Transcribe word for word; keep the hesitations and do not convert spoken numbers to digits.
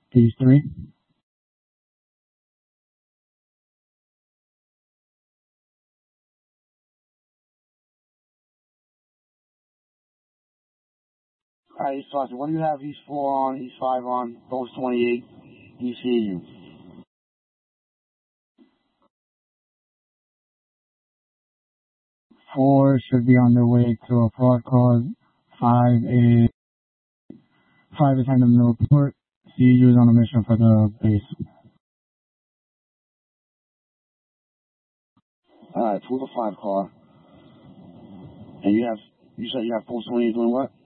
Page three. Alright, East Foster, what do you have East four on, East five on, Post twenty-eight, E C U? Four should be on their way to a fraud cause. Five is five is heading to report. C U is on a mission for the base. Alright, pull the five car. And you have, you said you have Post twenty-eight doing what?